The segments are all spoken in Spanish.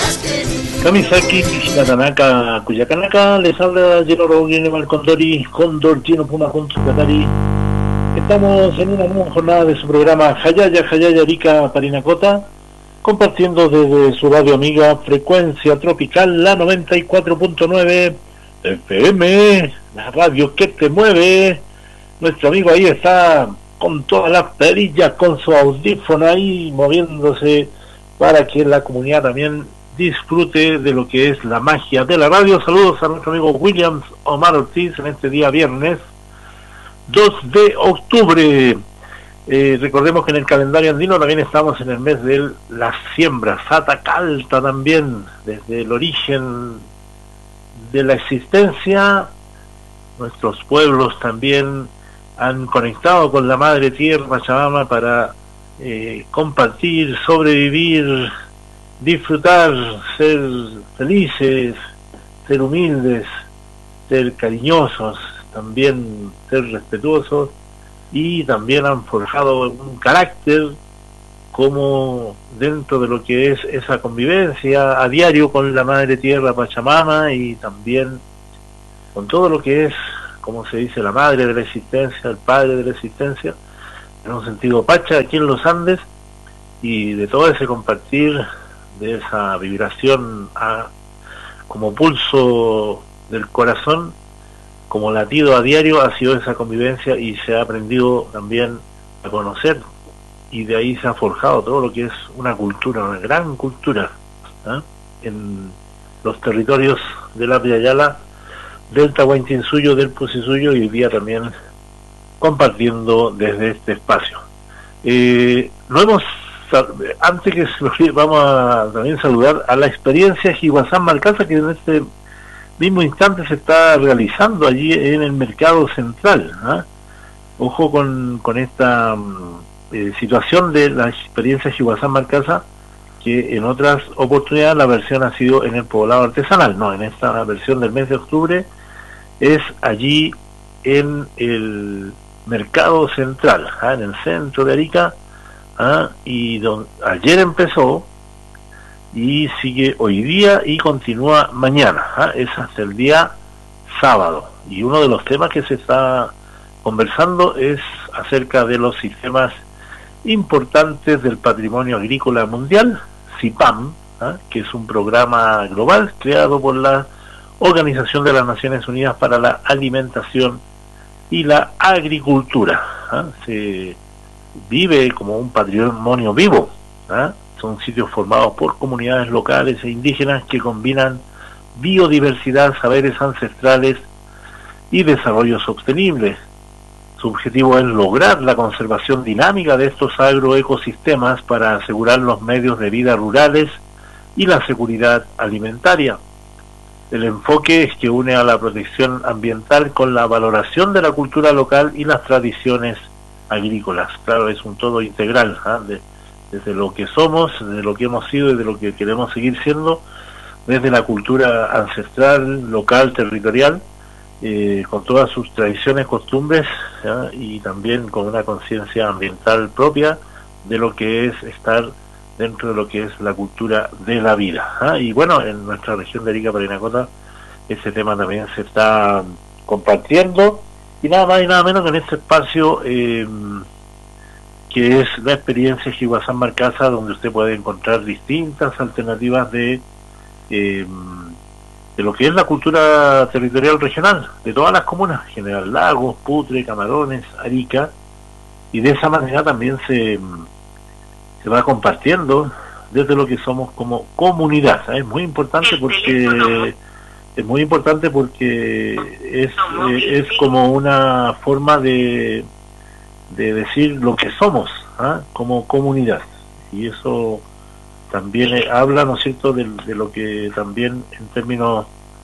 Kamisaki, Kishimatanaka, Cuyacanaka, les habla Gino Roguine Malcondori, Condor, Gino Puma, Contra Catari. Estamos en una nueva jornada de su programa Jayaya Arica Parinacota, compartiendo desde su radio amiga Frecuencia Tropical, la 94.9 FM, la radio que te mueve. Nuestro amigo ahí está con todas las perillas, con su audífono ahí moviéndose para que la comunidad también disfrute de lo que es la magia de la radio. Saludos a nuestro amigo Williams Omar Ortiz en este día viernes 2 de octubre. Recordemos que en el calendario andino también estamos en el mes de las siembras, Atacalta también, desde el origen de la existencia. Nuestros pueblos también han conectado con la Madre Tierra Pachamama para compartir, sobrevivir, disfrutar, ser felices, ser humildes, ser cariñosos, también ser respetuosos, y también han forjado un carácter como dentro de lo que es esa convivencia a diario con la Madre Tierra Pachamama, y también con todo lo que es, como se dice, la madre de la existencia, el padre de la existencia, en un sentido Pacha aquí en los Andes, y de todo ese compartir, de esa vibración como pulso del corazón, como latido a diario, ha sido esa convivencia, y se ha aprendido también a conocer, y de ahí se ha forjado todo lo que es una cultura, una gran cultura, en los territorios de la Piayala, del Tahuantinsuyo, del Pusisuyo, y hoy día también compartiendo desde este espacio. Lo hemos, antes que vamos a también saludar a la experiencia Jihuazán Malcasa, que en este mismo instante se está realizando allí en el Mercado Central. Ojo con esta situación de la experiencia Jihuazán Malcasa, que en otras oportunidades la versión ha sido en el poblado artesanal. No, en esta versión del mes de octubre es allí en el Mercado Central, en el centro de Arica, y ayer empezó y sigue hoy día y continúa mañana, es hasta el día sábado. Y uno de los temas que se está conversando es acerca de los sistemas importantes del patrimonio agrícola mundial, CIPAM, que es un programa global creado por la Organización de las Naciones Unidas para la Alimentación y la Agricultura. Se vive como un patrimonio vivo. Son sitios formados por comunidades locales e indígenas que combinan biodiversidad, saberes ancestrales y desarrollo sostenible. Su objetivo es lograr la conservación dinámica de estos agroecosistemas para asegurar los medios de vida rurales y la seguridad alimentaria. El enfoque es que une a la protección ambiental con la valoración de la cultura local y las tradiciones agrícolas. Claro, es un todo integral, desde lo que somos, desde lo que hemos sido y de lo que queremos seguir siendo, desde la cultura ancestral, local, territorial, con todas sus tradiciones, costumbres, y también con una conciencia ambiental propia de lo que es estar dentro de lo que es la cultura de la vida. Y bueno, en nuestra región de Arica Parinacota ese tema también se está compartiendo, y nada más y nada menos que en este espacio que es la experiencia Jihuazán Malcasa, donde usted puede encontrar distintas alternativas de lo que es la cultura territorial regional de todas las comunas, General Lagos, Putre, Camarones, Arica, y de esa manera también se va compartiendo desde lo que somos como comunidad. Es muy importante porque es como una forma de decir lo que somos, como comunidad, y eso también habla, ¿no es cierto?, de lo que también en términos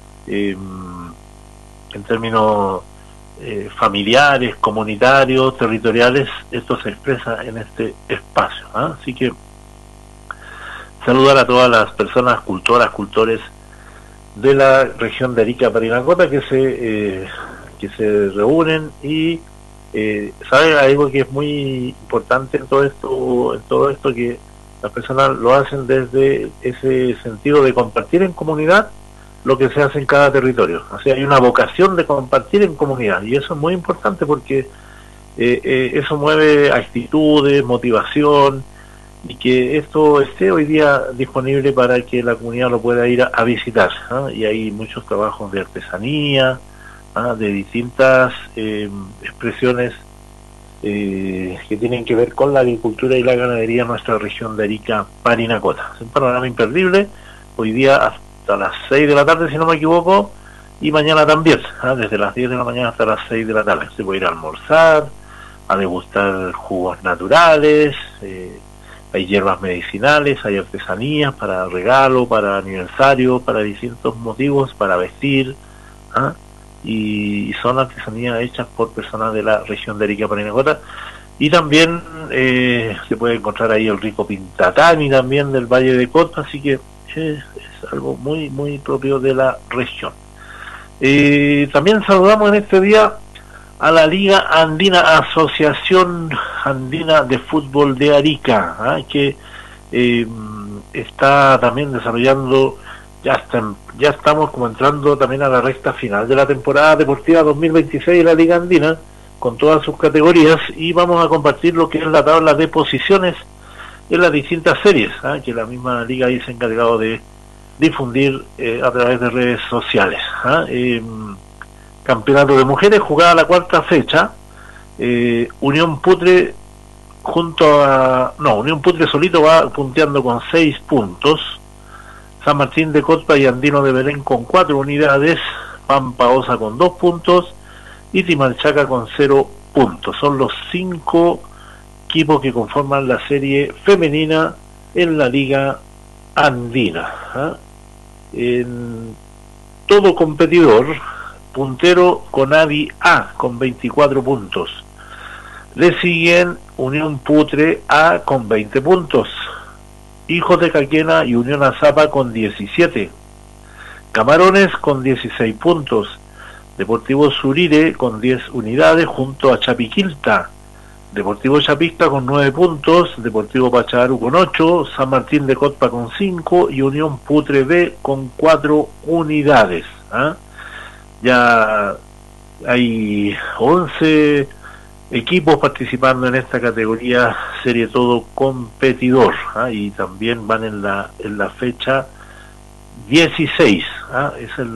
familiares, comunitarios, territoriales, esto se expresa en este espacio. Así que saludar a todas las personas cultoras, cultores de la región de Arica Parinacota que se reúnen y ¿sabe algo que es muy importante en todo esto que Las personas lo hacen desde ese sentido de compartir en comunidad lo que se hace en cada territorio. O sea, hay una vocación de compartir en comunidad, y eso es muy importante porque eso mueve actitudes, motivación, y que esto esté hoy día disponible para que la comunidad lo pueda ir a visitar, ¿no? Y hay muchos trabajos de artesanía, de distintas expresiones que tienen que ver con la agricultura y la ganadería en nuestra región de Arica, Parinacota. Es un panorama imperdible, hoy día hasta las 6 de la tarde, si no me equivoco, y mañana también, desde las 10 de la mañana hasta las 6 de la tarde. Se puede ir a almorzar, a degustar jugos naturales, hay hierbas medicinales, hay artesanías para regalo, para aniversario, para distintos motivos, para vestir, y son artesanías hechas por personas de la región de Arica, Parinacota. Y también se puede encontrar ahí el rico pintatami también del Valle de Cotpa, así que es algo muy muy propio de la región. También saludamos en este día a la Liga Andina, Asociación Andina de Fútbol de Arica, que está también desarrollando, ya estamos como entrando también a la recta final de la temporada deportiva 2026 de la Liga Andina, con todas sus categorías, y vamos a compartir lo que es la tabla de posiciones en las distintas series, que la misma liga ahí se ha encargado de difundir a través de redes sociales. Campeonato de mujeres, jugada la cuarta fecha, Unión Putre Unión Putre solito va punteando con 6 puntos, San Martín de Cotpa y Andino de Belén con 4 unidades, Pampa Osa con 2 puntos y Timalchaca con 0 puntos. Son los 5 equipos que conforman la serie femenina en la Liga Andina. En todo competidor, puntero Conavi A con 24 puntos. Le siguen Unión Putre A con 20 puntos. Hijos de Caquena y Unión Azapa con 17. Camarones con 16 puntos. Deportivo Surire con 10 unidades junto a Chapiquilta. Deportivo Chapista con 9 puntos, Deportivo Pacharu con 8, San Martín de Cotpa con 5 y Unión Putre B con 4 unidades. Ya hay 11 equipos participando en esta categoría serie todo competidor, y también van en la fecha 16. Esa es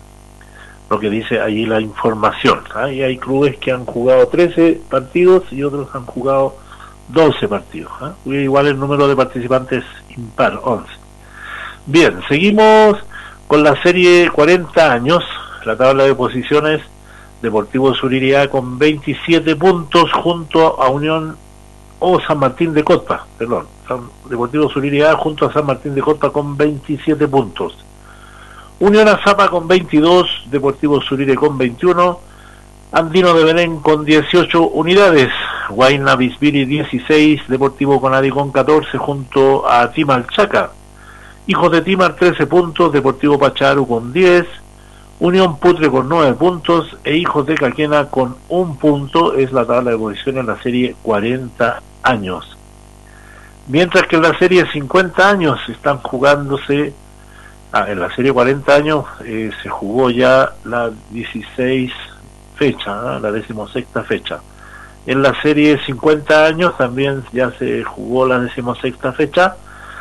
lo que dice allí la información. Y hay clubes que han jugado 13 partidos y otros han jugado 12 partidos. Igual el número de participantes impar, 11. Bien, seguimos con la serie 40 años, la tabla de posiciones. Deportivo Suriria con 27 puntos junto a Unión San Martín de Cotpa, Deportivo Suriria junto a San Martín de Cotpa con 27 puntos. Unión Azapa con 22, Deportivo Surire con 21, Andino de Belén con 18 unidades, Huayna Bisbiri 16, Deportivo Conadi con 14 junto a Timalchaca. Hijos de Timar 13 puntos, Deportivo Pacharu con 10, Unión Putre con 9 puntos e Hijos de Caquena con 1 punto. Es la tabla de posiciones en la serie 40 años. Mientras que en la serie 50 años están jugándose, en la serie 40 años se jugó ya la 16 fecha, la 16ª fecha. En la serie 50 años también ya se jugó la 16ª fecha,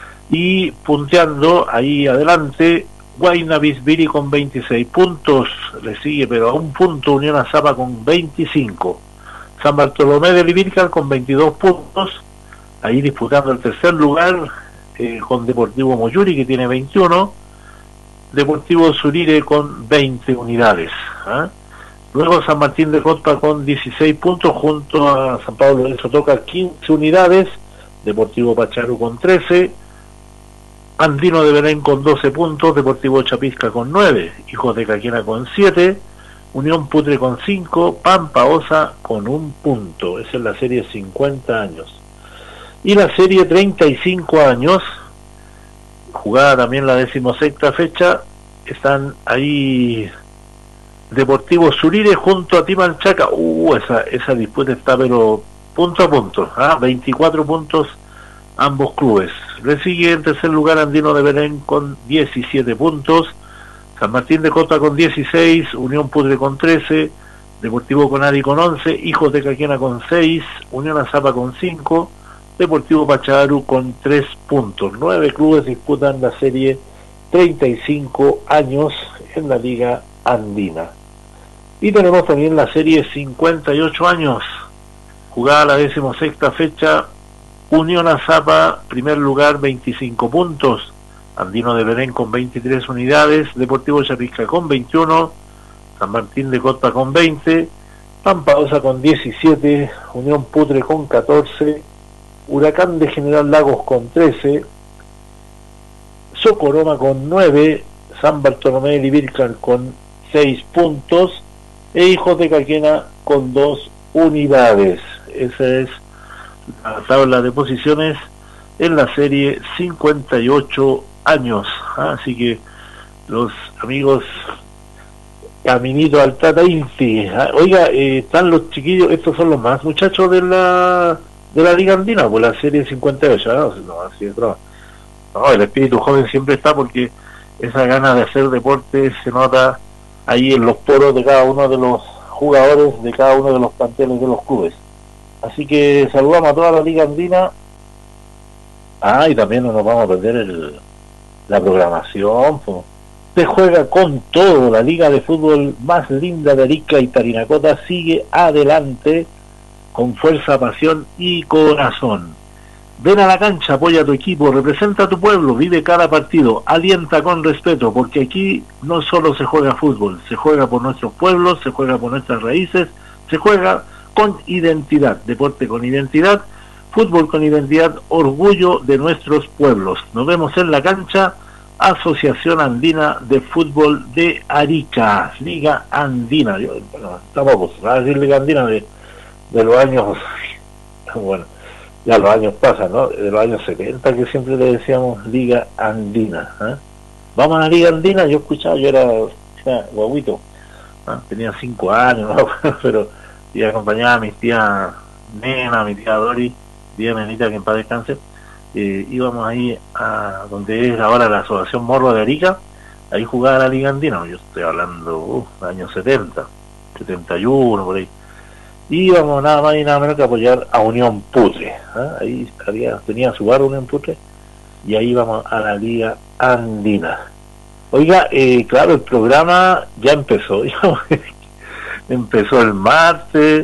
y punteando ahí adelante Huayna Bisbiri con 26 puntos, le sigue pero a 1 punto Unión Azapa con 25, San Bartolomé de Libircal con 22 puntos, ahí disputando el tercer lugar con Deportivo Moyuri que tiene 21, Deportivo Surire con 20 unidades. Luego San Martín de Cotpa con 16 puntos junto a San Pablo de Sotoca 15 unidades, Deportivo Pacharu con 13, Andino de Belén con 12 puntos, Deportivo Chapisca con 9, Hijos de Caquena con 7, Unión Putre con 5, Pampa Osa con 1 punto. Esa es la serie 50 años. Y la serie 35 años, jugada también la 16ª fecha, están ahí Deportivo Surire junto a Timalchaca. Esa disputa está pero punto a punto, 24 puntos ambos clubes. Le sigue en tercer lugar Andino de Belén con 17 puntos, San Martín de Cota con 16, Unión Putre con 13, Deportivo Conadi con 11, Hijos de Caquena con 6, Unión Azapa con 5, Deportivo Pacharu con 3 puntos. 9 clubes disputan la serie 35 años en la Liga Andina. Y tenemos también la serie 58 años, jugada la 16ª fecha. Unión Azapa, primer lugar, 25 puntos. Andino de Belén con 23 unidades. Deportivo Chapisca con 21. San Martín de Cota con 20. Pampaosa con 17. Unión Putre con 14. Huracán de General Lagos con 13. Socoroma con 9. San Bartolomé de Libircal con 6 puntos. E Hijos de Caquena con 2 unidades. Esa es la tabla de posiciones en la serie 58 años. Así que los amigos, caminito al Tata Inti. Oiga, están los chiquillos, estos son los más muchachos de la Liga Andina, pues la serie 58, no, así de broma. No, el espíritu joven siempre está, porque esa gana de hacer deporte se nota ahí en los poros de cada uno de los jugadores, de cada uno de los planteles de los clubes. Así que saludamos a toda la Liga Andina. Y también no nos vamos a perder la programación, pues. Se juega con todo. La liga de fútbol más linda de Arica y Parinacota sigue adelante con fuerza, pasión y corazón. Ven a la cancha, apoya a tu equipo, representa a tu pueblo, vive cada partido, alienta con respeto, porque aquí no solo se juega fútbol, se juega por nuestros pueblos, se juega por nuestras raíces, se juega con identidad, deporte con identidad, fútbol con identidad, orgullo de nuestros pueblos. Nos vemos en la cancha. Asociación Andina de Fútbol de Arica, Liga Andina. Estamos a decir Liga Andina de los años, bueno, ya los años pasan, ¿no? De los años 70, que siempre le decíamos Liga Andina. Vamos a la Liga Andina. Yo escuchaba, yo era guaguito, tenía 5 años, ¿no? Pero y acompañaba a mis tías Nena, a mi tía Dori, tía Menita, que en paz descanse. Íbamos ahí a donde es ahora la Asociación Morro de Arica, ahí jugaba la Liga Andina. Yo estoy hablando de años 70, 71, por ahí. Íbamos nada más y nada menos que apoyar a Unión Putre. Ahí tenía su bar Unión Putre, y ahí íbamos a la Liga Andina. Oiga, claro, el programa ya empezó. Empezó el martes,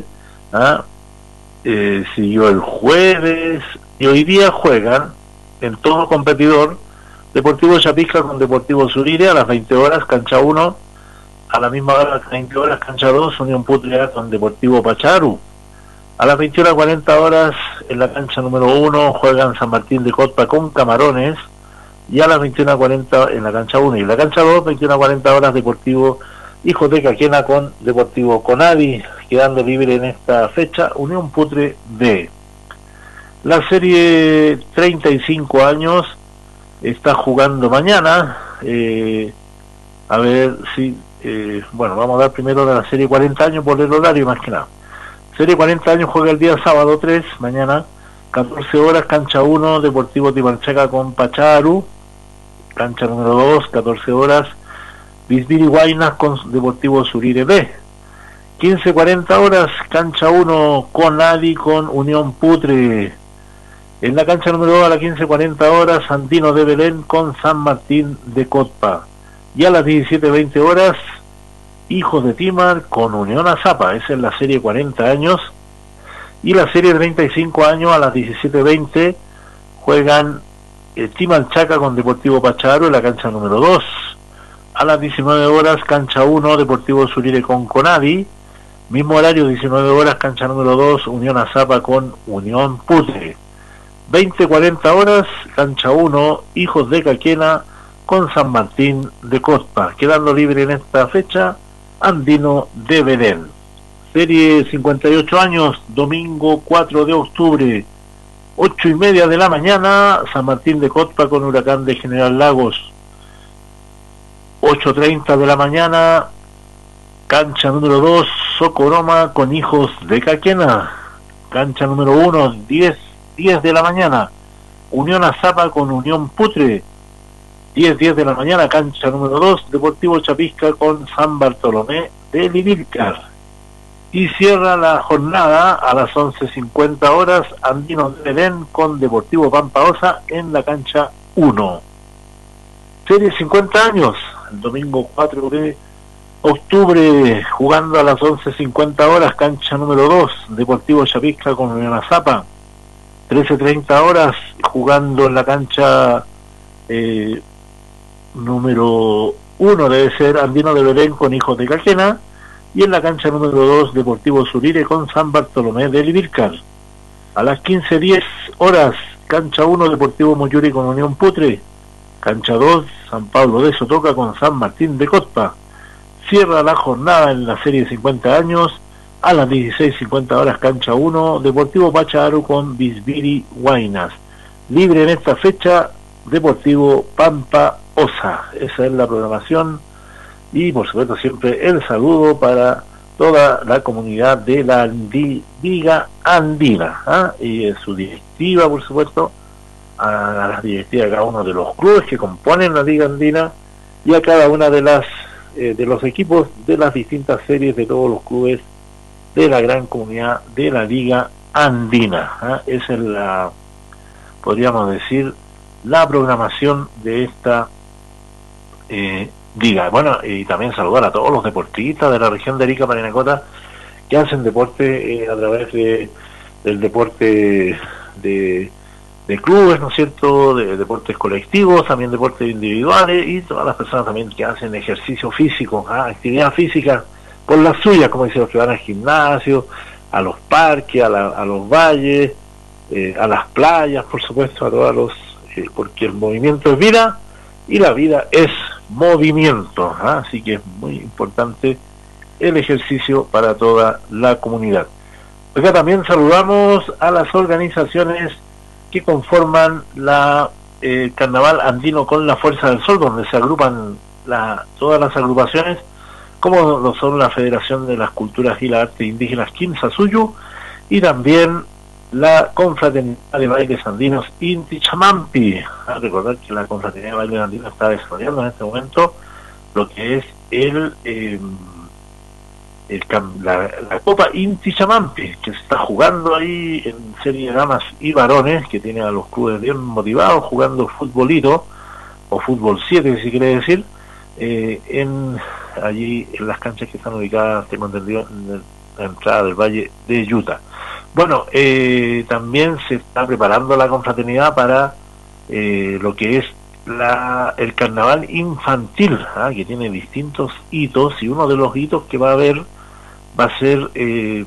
siguió el jueves, y hoy día juegan en todo competidor Deportivo Chapisca con Deportivo Surire a las 20 horas, cancha 1. A la misma hora, 20 horas, cancha 2, Unión Putre con Deportivo Pacharu. A las 21:40 horas, en la cancha número 1, juegan San Martín de Cotpa con Camarones. Y a las 21:40 en la cancha 1. Y en la cancha 2, 21:40 horas, Deportivo Hijos de Caquena con Deportivo Conadi, quedando libre en esta fecha Unión Putre B. La serie 35 años está jugando mañana. A ver si... bueno, vamos a dar primero de la serie 40 años por el horario, más que nada. Serie 40 años juega el día sábado 3, mañana, 14 horas, cancha 1, Deportivo Timanchaca con Pacharu. Cancha número 2, 14 horas, Bisbiri Guaynas con Deportivo Surire B. 15:40 horas, cancha 1, Conadi con Unión Putre. En la cancha número 2, a las 15:40 horas, Andino de Belén con San Martín de Cotpa. Y a las 17:20 horas, Hijos de Timar con Unión Azapa. Esa es la serie 40 años. Y la serie 35 años, a las 17:20, juegan Timanchaca con Deportivo Pacharu en la cancha número 2. A las 19 horas, cancha 1, Deportivo Surire con Conadi. Mismo horario, 19 horas, cancha número 2, Unión Azapa con Unión Putre. 20:40 horas, cancha 1, Hijos de Caquena con San Martín de Cotpa, quedando libre en esta fecha Andino de Belén. Serie 58 años, domingo 4 de octubre, 8:30 de la mañana, San Martín de Cotpa con Huracán de General Lagos. 8:30 de la mañana, cancha número 2, Socoroma con Hijos de Caquena. Cancha número 1, 10 de la mañana, Unión Azapa con Unión Putre, 10 de la mañana, cancha número 2, Deportivo Chapisca con San Bartolomé de Livilcar. Y cierra la jornada a las 11:50 horas, Andino de Belén con Deportivo Pampaosa en la cancha 1. Serie 50 años, el domingo 4 de octubre, jugando a las 11:50 horas, cancha número 2, Deportivo Chapisca con Unión Azapa. 13:30 horas, jugando en la cancha número 1, debe ser Andino de Belén con Hijos de Caquena. Y en la cancha número 2, Deportivo Surire con San Bartolomé de Livilcar. A las 15:10 horas, cancha 1, Deportivo Moyuri con Unión Putre. Cancha 2, San Pablo de Sotoca con San Martín de Cospa. Cierra la jornada en la serie 50 años. A las 16:50 horas, cancha 1, Deportivo Pacharo con Bisbiri Huaynas. Libre en esta fecha, Deportivo Pampa Osa. Esa es la programación. Y por supuesto siempre el saludo para toda la comunidad de la Liga Andina, y su directiva, por supuesto, a las directivas de cada uno de los clubes que componen la Liga Andina y a cada una de las de los equipos de las distintas series de todos los clubes de la gran comunidad de la Liga Andina. Esa es la, podríamos decir, la programación de esta liga. Bueno, y también saludar a todos los deportistas de la región de Arica, Parinacota, que hacen deporte a través del deporte de clubes, ¿no es cierto?, de deportes colectivos, también deportes individuales, y todas las personas también que hacen ejercicio físico, actividad física por las suyas, como dicen los que van al gimnasio, a los parques, a los valles, a las playas, por supuesto, a todos los, porque el movimiento es vida y la vida es movimiento, así que es muy importante el ejercicio para toda la comunidad. Acá también saludamos a las organizaciones que conforman el Carnaval Andino con la Fuerza del Sol, donde se agrupan todas las agrupaciones, como lo son la Federación de las Culturas y las Artes Indígenas Quimsasuyu, y también la Confraternidad de Bailes Andinos Inti Chamampi. Recordar que la Confraternidad de Bailes Andinos está desarrollando en este momento lo que es la Copa Inti Chamampi, que se está jugando ahí en serie de damas y varones, que tiene a los clubes bien motivados jugando futbolito, o fútbol 7 si quiere decir, allí en las canchas que están ubicadas, tengo entendido, en la entrada del Valle de Utah. Bueno, también se está preparando la confraternidad para lo que es el carnaval infantil, que tiene distintos hitos, y uno de los hitos que va a haber va a ser el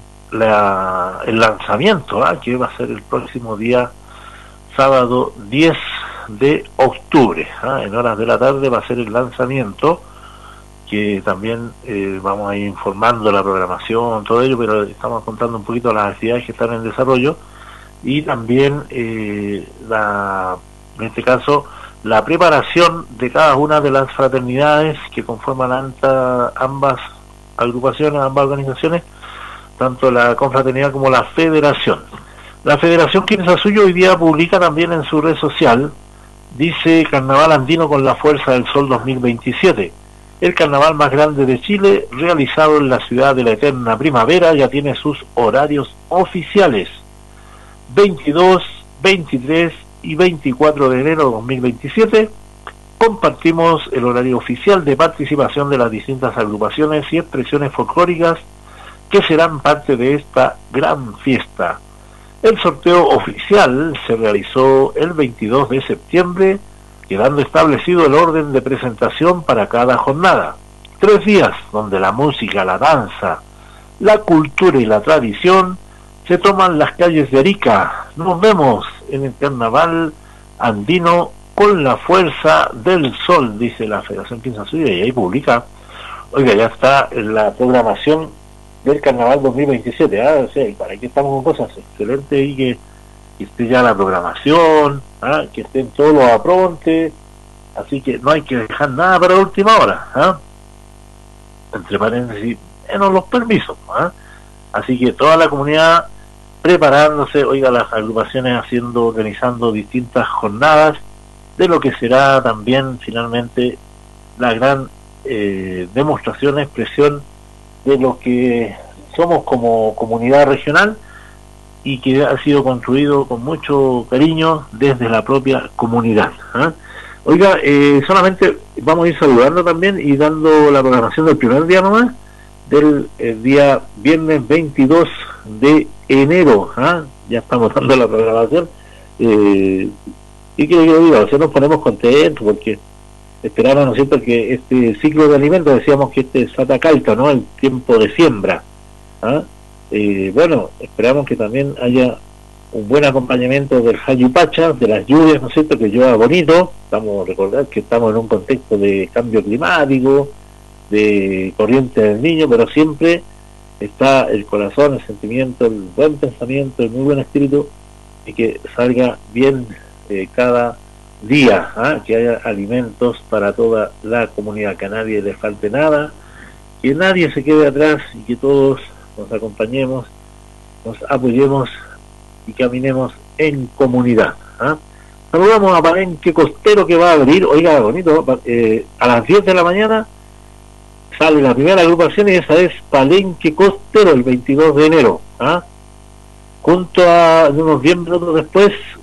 lanzamiento, que va a ser el próximo día sábado 10 de octubre, en horas de la tarde va a ser el lanzamiento, que también vamos a ir informando la programación, todo ello, pero estamos contando un poquito las actividades que están en desarrollo, y también en este caso la preparación de cada una de las fraternidades que conforman ambas agrupaciones, ambas organizaciones, tanto la confraternidad como la federación. La Federación Quimsasuyu hoy día publica también en su red social, dice: Carnaval Andino con la Fuerza del Sol 2027. El carnaval más grande de Chile, realizado en la ciudad de la eterna primavera, ya tiene sus horarios oficiales. 22, 23 y 24 de enero de 2027 compartimos el horario oficial de participación de las distintas agrupaciones y expresiones folclóricas que serán parte de esta gran fiesta. El sorteo oficial se realizó el 22 de septiembre, quedando establecido el orden de presentación para cada jornada. 3 días donde la música, la danza, la cultura y la tradición se toman las calles de Arica. Nos vemos en el Carnaval Andino con la Fuerza del Sol, dice la Federación Quimsasuyu, y ahí publica, oiga, ya está en la programación del Carnaval 2027, o sea, y para aquí estamos con cosas excelentes, y que esté ya la programación, que estén todos los aprontes, así que no hay que dejar nada para la última hora, entre paréntesis, menos los permisos, así que toda la comunidad preparándose, oiga, las agrupaciones organizando distintas jornadas de lo que será también finalmente la gran demostración, expresión de lo que somos como comunidad regional y que ha sido construido con mucho cariño desde la propia comunidad. Oiga, solamente vamos a ir saludando también y dando la programación del primer día nomás, del día viernes 22 de enero. Ya estamos dando la programación. Y que yo digo, o sea, nos ponemos contentos porque esperamos, ¿no es cierto?, que este ciclo de alimentos, decíamos que este es Satacalca, ¿no?, el tiempo de siembra. Bueno, esperamos que también haya un buen acompañamiento del Jayupacha, de las lluvias, ¿no es cierto?, que llueva bonito. Recordar que estamos en un contexto de cambio climático, de corriente del niño, pero siempre está el corazón, el sentimiento, el buen pensamiento, el muy buen espíritu, y que salga bien cada día, que haya alimentos para toda la comunidad, que a nadie le falte nada, que nadie se quede atrás y que todos nos acompañemos, nos apoyemos y caminemos en comunidad. Saludamos a Palenque Costero, que va a abrir, oiga, bonito, a las 10 de la mañana sale la primera agrupación, y esa es Palenque Costero, el 22 de enero. Junto a unos 10 minutos después,